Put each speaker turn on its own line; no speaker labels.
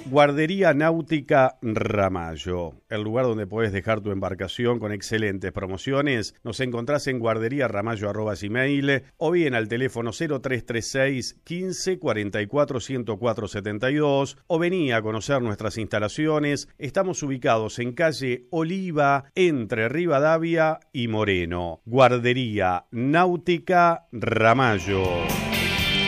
Guardería Náutica Ramallo, el lugar donde podés dejar tu embarcación con excelentes promociones. Nos encontrás en guarderíaramallo@gmail o bien al teléfono 0336 15 44 104 72 o vení a conocer nuestras instalaciones. Estamos ubicados en calle Oliva, entre Rivadavia y Moreno. Guardería Náutica Ramallo.